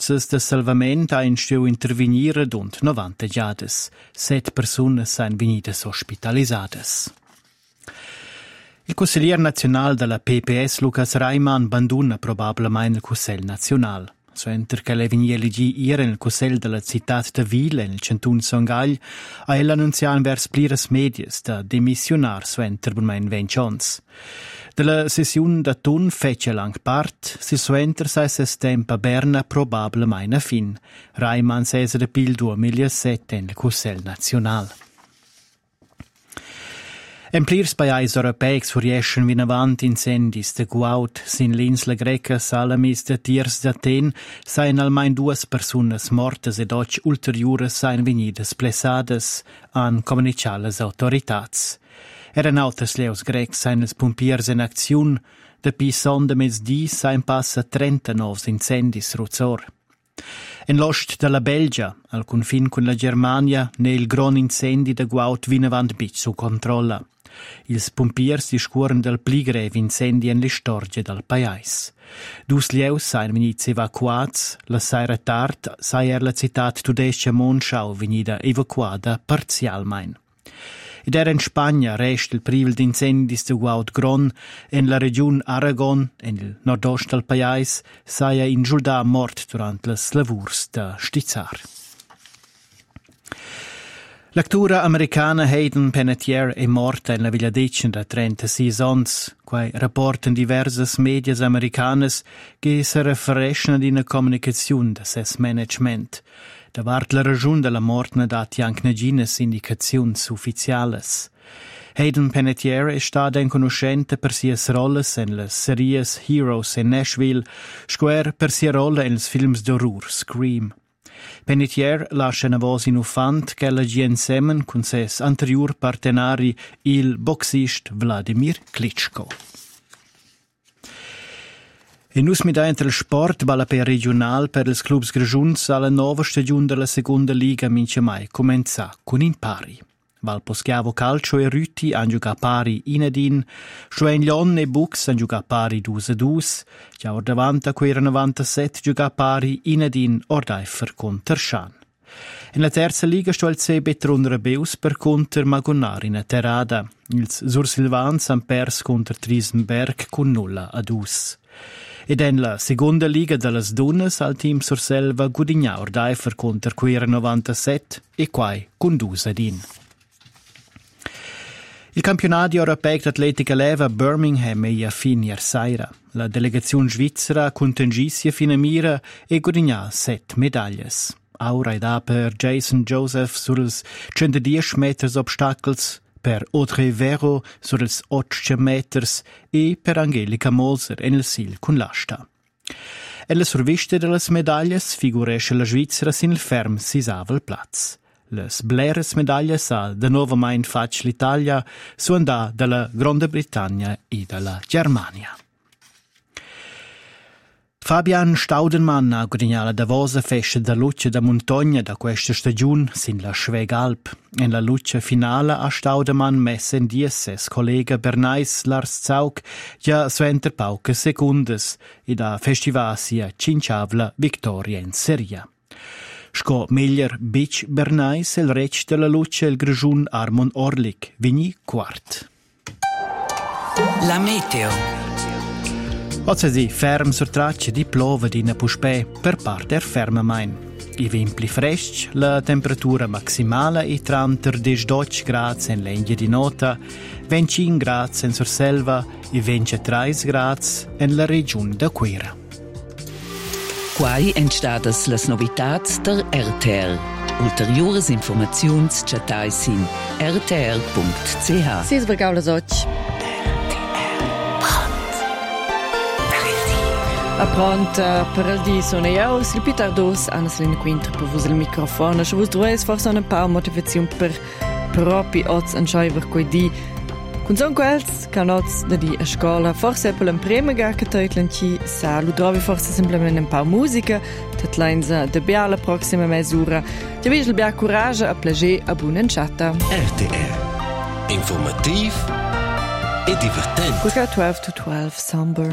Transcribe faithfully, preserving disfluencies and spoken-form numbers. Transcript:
forzas de salvament ein stuiu intervenire dund novanta giades. Set persunas sain venidas ospitalisadas. Il consiglier nazional della P P S, Lucas Reimann, banduna probabilmente il Cussel nazional. Suenter che le vegni eligi ieri nel Cussel della città de Vila, nel cantun Sangagl, ha ella annunciato vers pliras medias da demissionar suenter burmain venchons. Della sessione da tun fece lang part, si suenter sai se stempa Berna probabilmente a fin. Reimann sese de pil duemilasette nel Cussel nazional. En plirs paiais europeics furieschen vinavant incendis de Guaut, sin l'insla greca Salamis de Tiers d'Aten, sain almain duas persunas mortas ed och ulteriures sain venidas blessadas, han comunicat las autoritats. Eran autres leus grecs sain els pompiers en acziun, de pi sonda mez di sain passa trentanove incendis ruzor. En l'ost de la Belgia, al confin con la Germania, ne il gron incendi de Guaut vinavant bic su controlla. Ils pompiers discuoren del pli grev incendi en le storge del paiais. Dus lieus sain venits evacuats, la saira tard sai er la citat tudescia Monschau venida evacuada parzialmein. Ed era in Spagna rest il privel d'incendis de Guaut Gron, en la region Aragon, en il nordost del paiais, saia in giuldà mort durant las lavurs da stizzar. L'actura americana Hayden Panettiere è morta in la villa decina da trentasei ans, quai rapportan diversas medias americanas che si referiscono ad una comunicazione da ses management. Davart la ragione della morte ne dati anche negines indicazions ufficiales. Hayden Panettiere è stata conoscente per sias rolles en las series Heroes in Nashville, square per sia rolle en els films d'horror Scream. Panettiere lascia una voce inufant che la gia insemen con ses anterior partenari il boxist Vladimir Klitschko. E nus mi da entre il sport balla per regional per ils clubs grigiuns alla nova stagione della seconda liga mince mai comenza con in pari. Val Poschiavo Calcio e Rüti han giocato pari in edin, Schwein-Lion e Bux han giocato pari due a due, Chiaur Davanta quera novantasette giocato pari in edin Ordeifer con Terschan. In la terza liga sto il C B Trondra Beus per conter Magonari in Terada. Ils Sursilvans han pers conter Triesenberg con nulla a due. Ed en la seconda liga dallas donnas al team Surselva Gudigna Ordeifer conter quera novantasette e quai con due ad in. Il campionato europeo d'atletica leva a Birmingham è a fin ier saira. La delegazione svizzera contengissia fino a mira e guadagna sette medaglias. Aura ed a per Jason Joseph suls centodieci meters obstacles, per Audrey Vero suls otto meters e per Angelica Moser en il sil con l'asta. E la surviste delle medaglias figuresce la Svizzera sin il ferm sisavel plaz. Les bleres medaglias ha de nuovo main fac l'Italia su andà dalla Grande Britannia e dalla Germania. Fabian Staudenmann ha guadagnato la davosa festa da luce da montagna da questa stagione sin la Schwegalp. En la luce finale ha Staudenmann messa in dies ses collega Bernais Lars Zaug già suenter pauche secundes e da festivà sia cinciavla vittoria in seria. Sco meglier Bic Bernais il rec della luce il grigiun Armon Orlik, vigni quart. La meteo. Oggi si ferm sur tracce di plove di na puspè per parte er ferma main. I vimpli freschi, la temperatura maximale è trenta-dodici gradi in legna di nota, venticinque gradi in Surselva e ventitré gradi in la regione da Quera. Quai entstadas las novitats der R T R. Ulteriores informaziuns chatais in r t r punct c h. Si svergau las och. A pront per il di sono io, il Peter Dos, Anna Selina Quinter per vos il microfono. Se vos troves forse un po' motivazione per propi oz en scheiver coi di. Con son quels can oz da di a scola forse per l'imprema ga che teutlen ci sa lu trovi forse semplicemente un po' musica, tet leinza de bia la prossima mesura. Ti vis il bia courage a plager a buona chatta. R T R. Informativ e divertente. Quella twelve to twelve Somber.